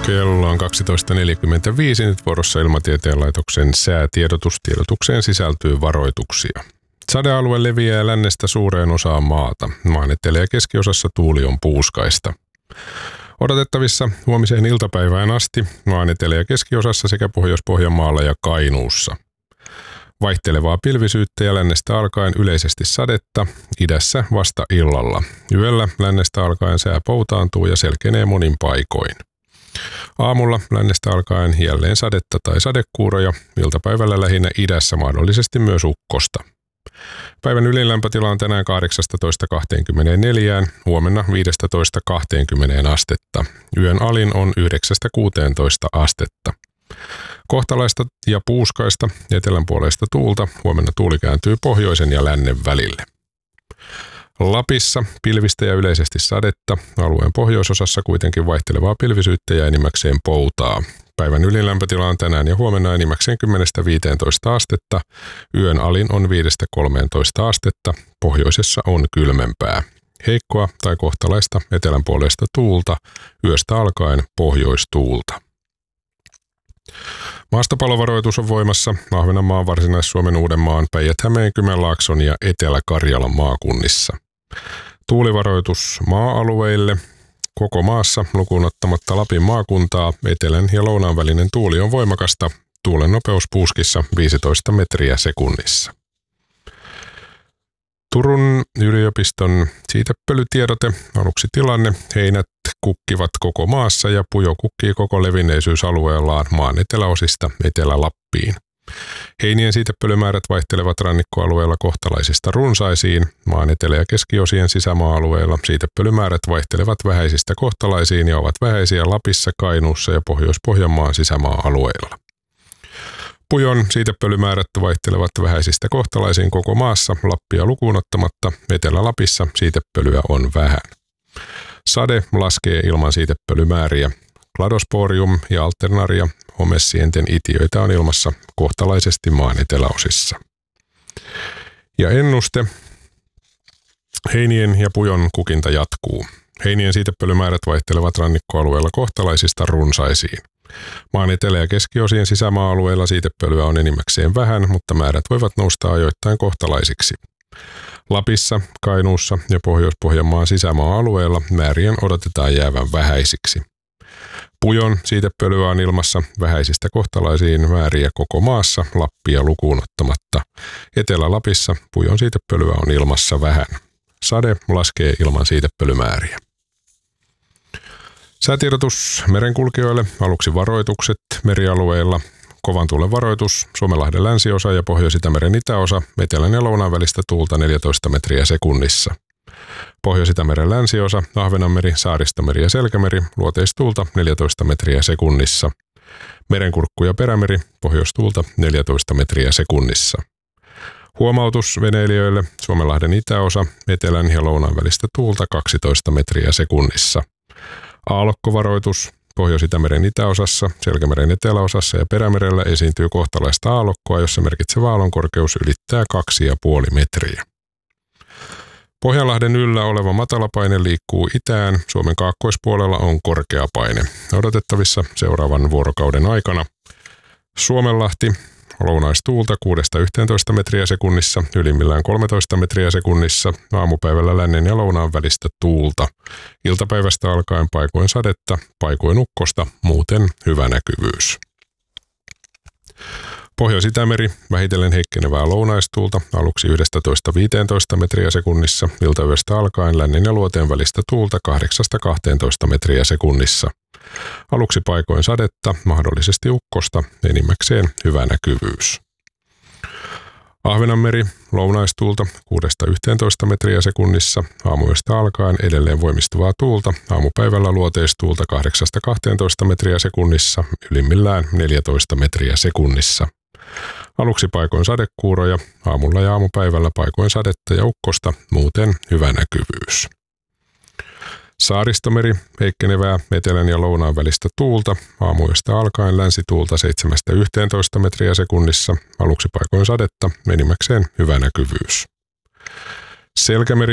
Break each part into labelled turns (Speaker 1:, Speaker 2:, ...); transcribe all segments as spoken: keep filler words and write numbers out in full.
Speaker 1: Kello on kaksitoista neljäkymmentäviisi, nyt vuorossa Ilmatieteen laitoksen säätiedotus. Tiedotukseen sisältyy varoituksia. Sadealue leviää lännestä suureen osaan maata. Maan etelä- ja keskiosassa tuuli on puuskaista. Odotettavissa huomiseen iltapäivään asti maan etelä- ja keskiosassa sekä Pohjois-Pohjanmaalla ja Kainuussa. Vaihtelevaa pilvisyyttä ja lännestä alkaen yleisesti sadetta, idässä vasta illalla. Yöllä lännestä alkaen sää poutaantuu ja selkenee monin paikoin. Aamulla lännestä alkaen jälleen sadetta tai sadekuuroja, iltapäivällä lähinnä idässä mahdollisesti myös ukkosta. Päivän ylinlämpötila on tänään kahdeksastatoista kaksikymmentäneljä, huomenna viisitoista kaksikymmentä astetta. Yön alin on yhdeksästä kuuteentoista astetta. Kohtalaista ja puuskaista etelän puoleista tuulta, huomenna tuuli kääntyy pohjoisen ja lännen välille. Lapissa pilvistä ja yleisesti sadetta, alueen pohjoisosassa kuitenkin vaihtelevaa pilvisyyttä ja enimmäkseen poutaa. Päivän ylilämpötila on tänään ja huomenna enimmäkseen kymmenestä viiteentoista astetta, yön alin on viidestä kolmeentoista astetta, pohjoisessa on kylmempää. Heikkoa tai kohtalaista etelän puolesta tuulta, yöstä alkaen pohjoistuulta. Maastopallovaroitus on voimassa Ahvenanmaan, Varsinais-Suomen, Uudenmaan, Päijät-Hämeen, Kymenlaakson ja Etelä-Karjalan maakunnissa. Tuulivaroitus maa-alueille. Koko maassa lukuun ottamatta Lapin maakuntaa etelän ja lounaan välinen tuuli on voimakasta. Tuulen nopeus puuskissa viisitoista metriä sekunnissa. Turun yliopiston siitepölytiedote. Aluksi tilanne. Heinät kukkivat koko maassa ja pujo kukkii koko levinneisyysalueellaan maan eteläosista Etelä-Lappiin. Heinien siitepölymäärät vaihtelevat rannikkoalueella kohtalaisista runsaisiin. Maan etelä- ja keskiosien sisämaa-alueella siitepölymäärät vaihtelevat vähäisistä kohtalaisiin ja ovat vähäisiä Lapissa, Kainuussa ja Pohjois-Pohjanmaan sisämaa-alueilla. Pujon siitepölymäärät vaihtelevat vähäisistä kohtalaisiin koko maassa, Lappia lukuun ottamatta. Etelä-Lapissa siitepölyä on vähän. Sade laskee ilman siitepölymääriä. Kladosporium ja alternaria homessienten itiöitä on ilmassa kohtalaisesti maan eteläosissa. Ja ennuste. Heinien ja pujon kukinta jatkuu. Heinien siitepölymäärät vaihtelevat rannikkoalueella kohtalaisista runsaisiin. Maan etelä- ja keskiosien sisämaa-alueella siitepölyä on enimmäkseen vähän, mutta määrät voivat nousta ajoittain kohtalaisiksi. Lapissa, Kainuussa ja Pohjois-Pohjanmaan sisämaa-alueella määrien odotetaan jäävän vähäisiksi. Pujon siitepölyä on ilmassa vähäisistä kohtalaisiin määriä koko maassa, Lappia lukuun ottamatta. Etelä-Lapissa pujon siitepölyä on ilmassa vähän. Sade laskee ilman siitepölymääriä. Säätiedotus merenkulkijoille. Aluksi varoitukset merialueilla. Kovan tuulen varoitus, Suomenlahden länsiosa ja Pohjois-Itämeren itäosa, etelän ja lounaan välistä tuulta neljätoista metriä sekunnissa. Pohjois-Itämeren länsiosa, Ahvenanmeri, Saaristomeri ja Selkämeri, luoteistuulta neljätoista metriä sekunnissa. Merenkurkku ja Perämeri, pohjoistuulta neljätoista metriä sekunnissa. Huomautus veneilijöille, Suomenlahden itäosa, etelän ja lounaan välistä tuulta kaksitoista metriä sekunnissa. Aallokkovaroitus, Pohjois-Itämeren itäosassa, Selkämeren eteläosassa ja Perämerellä esiintyy kohtalaista aallokkoa, jossa merkitsevä aallonkorkeus ylittää kaksi pilkku viisi metriä. Pohjanlahden yllä oleva matalapaine liikkuu itään, Suomen kaakkoispuolella on korkea paine. Odotettavissa seuraavan vuorokauden aikana Suomenlahti, lounaistuulta kuudesta yhteentoista metriä sekunnissa, ylimmillään kolmetoista metriä sekunnissa, aamupäivällä lännen ja lounaan välistä tuulta. Iltapäivästä alkaen paikoin sadetta, paikoin ukkosta, muuten hyvä näkyvyys. Pohjois-Itämeri, vähitellen heikkenevää lounaistuulta, aluksi yksitoista viisitoista metriä sekunnissa, iltayöstä alkaen lännen ja luoteen välistä tuulta kahdeksasta kahteentoista metriä sekunnissa. Aluksi paikoin sadetta, mahdollisesti ukkosta, enimmäkseen hyvä näkyvyys. Ahvenanmeri, lounaistuulta kuudesta yhteentoista metriä sekunnissa, aamuyöstä alkaen edelleen voimistuvaa tuulta, aamupäivällä luoteistuulta kahdeksasta kahteentoista metriä sekunnissa, ylimmillään neljätoista metriä sekunnissa. Aluksi paikoin sadekuuroja, aamulla ja aamupäivällä paikoin sadetta ja ukkosta, muuten hyvä näkyvyys. Saaristomeri, heikkenevää etelän ja lounaan välistä tuulta, aamuyöstä alkaen länsituulta seitsemästä yhteentoista metriä sekunnissa, aluksi paikoin sadetta, enimmäkseen hyvä näkyvyys. Selkämeri,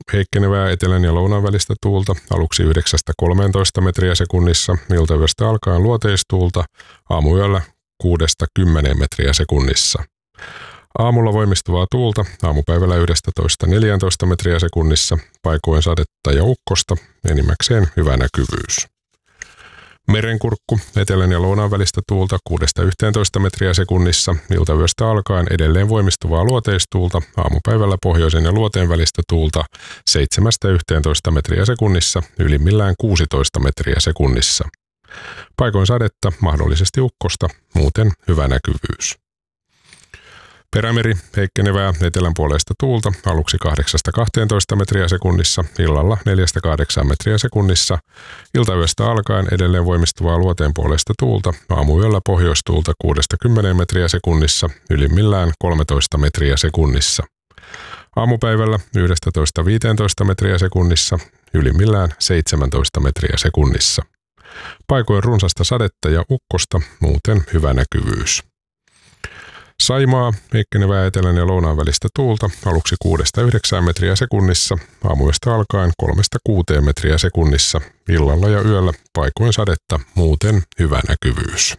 Speaker 1: heikkenevää etelän ja lounaan välistä tuulta, aluksi yhdeksästä kolmeentoista metriä sekunnissa, iltayöstä alkaen luoteistuulta, aamuyöllä kuudesta kymmeneen metriä sekunnissa. Aamulla voimistuvaa tuulta, aamupäivällä yksitoista neljätoista metriä sekunnissa, paikoin sadetta ja ukkosta, enimmäkseen hyvä näkyvyys. Merenkurkku, etelän ja lounaan välistä tuulta kuudesta yhteentoista metriä sekunnissa, iltayöstä alkaen edelleen voimistuvaa luoteistuulta, aamupäivällä pohjoisen ja luoteen välistä tuulta seitsemästä yhteentoista metriä sekunnissa, ylimmillään kuusitoista metriä sekunnissa. Paikoin sadetta, mahdollisesti ukkosta, muuten hyvä näkyvyys. Perämeri, heikkenevää etelänpuoleista tuulta, aluksi kahdeksasta kahteentoista metriä sekunnissa, illalla neljästä kahdeksaan metriä sekunnissa, iltayöstä alkaen edelleen voimistuvaa luoteenpuoleista tuulta, aamuyöllä pohjoistuulta kuudesta kymmeneen metriä sekunnissa, ylimmillään kolmetoista metriä sekunnissa. Aamupäivällä yksitoista viisitoista metriä sekunnissa, ylimmillään seitsemäntoista metriä sekunnissa. Paikoin runsasta sadetta ja ukkosta, muuten hyvä näkyvyys. Saimaa, heikkenevää etelän ja lounaan välistä tuulta, aluksi kuudesta yhdeksään metriä sekunnissa, aamuyöstä alkaen kolmesta kuuteen metriä sekunnissa, illalla ja yöllä paikoin sadetta, muuten hyvä näkyvyys.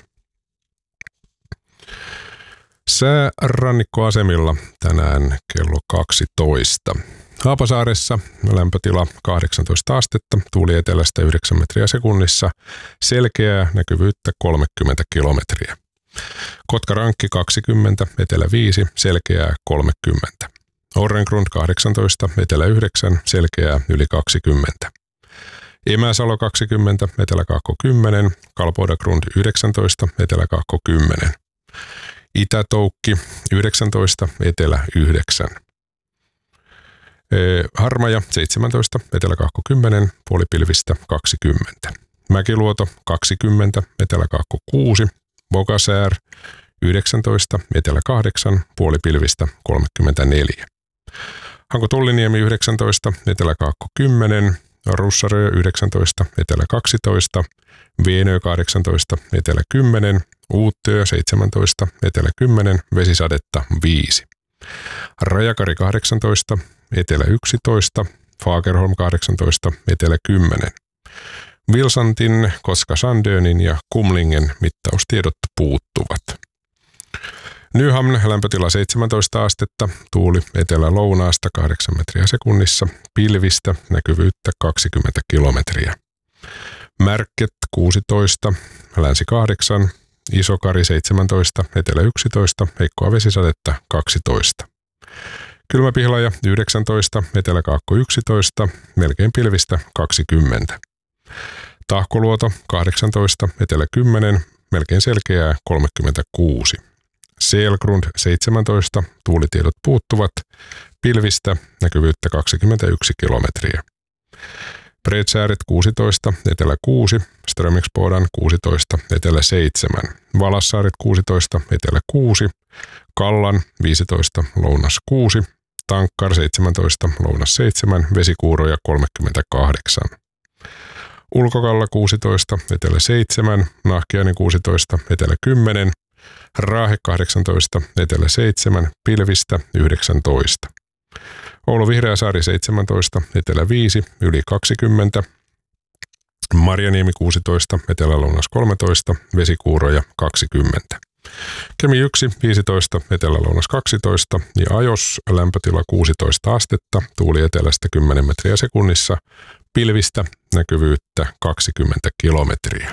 Speaker 1: Sää rannikkoasemilla tänään kello kaksitoista. Haapasaaressa lämpötila kahdeksantoista astetta, tuuli etelästä yhdeksän metriä sekunnissa, selkeää näkyvyyttä kolmekymmentä kilometriä. Kotkarankki kaksikymmentä, etelä viisi, selkeää kolmekymmentä. Orrengrund kahdeksantoista, etelä yhdeksän, selkeää yli kaksikymmentä. Emäsalo kaksikymmentä, eteläkaakko kymmenen, Kalpoidagrund yhdeksäntoista, eteläkaakko kymmenen. Itätoukki yhdeksäntoista, etelä yhdeksän. Harmaja seitsemäntoista, eteläkaakko kymmenen, puolipilvistä kaksikymmentä. Mäkiluoto kaksikymmentä, eteläkaakko kuusi. Bogasär yhdeksäntoista, etelä kahdeksan, puolipilvistä kolmekymmentäneljä. Hanko Tulliniemi yhdeksäntoista, eteläkaakko kymmenen, Russarö yhdeksäntoista, etelä kaksitoista, Veenö kahdeksantoista, etelä kymmenen, Uuttöö seitsemäntoista, etelä kymmenen, vesisadetta viisi. Rajakari kahdeksantoista, etelä yksitoista, Fagerholm kahdeksantoista, etelä kymmenen. Vilsantin, Koska Sandönin ja Kumlingen mittaustiedot puuttuvat. Nyhamn lämpötila seitsemäntoista astetta, tuuli etelä-lounaasta kahdeksan metriä sekunnissa, pilvistä näkyvyyttä kaksikymmentä kilometriä. Märket kuusitoista, länsi kahdeksan, Isokari seitsemäntoista, etelä yksitoista, heikkoa vesisadetta kaksitoista. Kylmäpihlaja yhdeksäntoista, eteläkaakko yksitoista, melkein pilvistä kaksikymmentä. Tahkoluoto kahdeksantoista, etelä kymmenen, melkein selkeää kolmekymmentäkuusi. Selgrund seitsemäntoista, tuulitiedot puuttuvat, pilvistä näkyvyyttä kaksikymmentäyksi kilometriä. Bredsääret kuusitoista, etelä kuusi, Strömingsbodan kuusitoista, etelä seitsemän. Valassaaret kuusitoista, etelä kuusi, Kallan viisitoista, lounas kuusi, Tankkar seitsemäntoista, lounas seitsemän, vesikuuroja kolmekymmentäkahdeksan. Ulkokalla kuusitoista, etelä seitsemän, Nahkiainen kuusitoista, etelä kymmenen, Raahe kahdeksantoista, etelä seitsemän, pilvistä yhdeksäntoista. Oulu Vihreäsaari seitsemäntoista, etelä viisi, yli kaksikymmentä, Marjaniemi kuusitoista, etelä-lounas kolmetoista, vesikuuroja kaksikymmentä. Kemi yksi, viisitoista, etelä-lounas kaksitoista ja Ajos lämpötila kuusitoista astetta, tuuli etelästä kymmenen metriä sekunnissa, pilvistä näkyvyyttä kaksikymmentä kilometriä.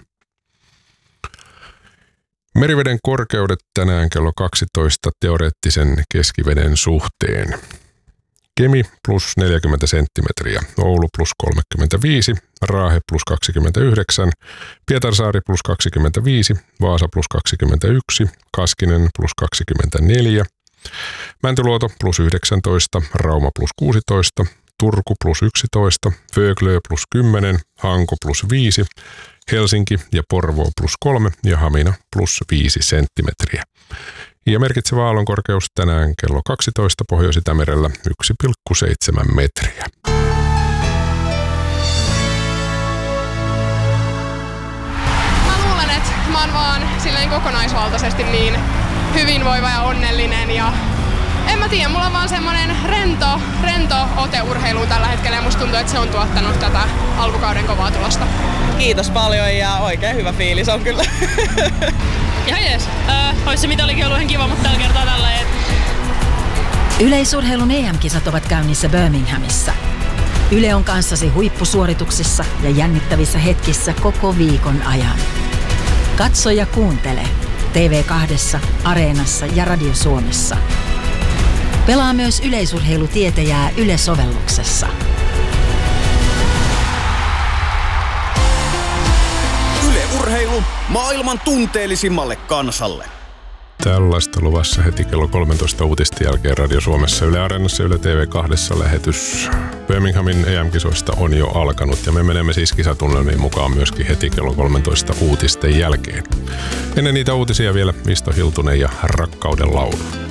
Speaker 1: Meriveden korkeudet tänään kello kaksitoista teoreettisen keskiveden suhteen. Kemi plus neljäkymmentä senttimetriä, Oulu plus kolmekymmentäviisi, Raahe plus kaksikymmentäyhdeksän, Pietarsaari plus kaksikymmentäviisi, Vaasa plus kaksikymmentäyksi, Kaskinen plus kaksikymmentäneljä, Mäntyluoto plus yhdeksäntoista, Rauma plus kuusitoista, Turku plus yksitoista, Föglö plus kymmenen, Hanko plus viisi, Helsinki ja Porvoo plus kolme ja Hamina plus viisi senttimetriä. Ja merkitsevä aallonkorkeus tänään kello kaksitoista Pohjois-Itämerellä yksi pilkku seitsemän metriä.
Speaker 2: Mä luulen, että mä oon vaan silleen kokonaisvaltaisesti niin hyvinvoiva ja onnellinen ja En mä tiedä, mulla on vaan semmonen rento, rento ote urheiluun tällä hetkellä ja musta tuntuu, että se on tuottanut tätä alkukauden kovaa tulosta.
Speaker 3: Kiitos paljon ja oikein hyvä fiilis on kyllä.
Speaker 4: Ihan jees. Öö, ois se mitalikin ollut ihan kiva, mutta tällä kertaa tällä ei.
Speaker 5: Yleisurheilun E M-kisat ovat käynnissä Birminghamissa. Yle on kanssasi huippusuorituksissa ja jännittävissä hetkissä koko viikon ajan. Katso ja kuuntele T V kaksi, Areenassa ja Radio Suomessa. Pelaa myös yleisurheilutietejää Yle-sovelluksessa.
Speaker 6: Yle Urheilu maailman tunteellisimmalle kansalle.
Speaker 1: Tällaista luvassa heti kello kolmetoista uutisten jälkeen Radio Suomessa, Yle Areenassa ja Yle T V kaksi lähetys Birminghamin E M-kisoista on jo alkanut ja me menemme siis kisatunnelmiin mukaan myöskin heti kello kolmetoista uutisten jälkeen. Ennen niitä uutisia vielä Misto Hiltunen ja Rakkauden laulu.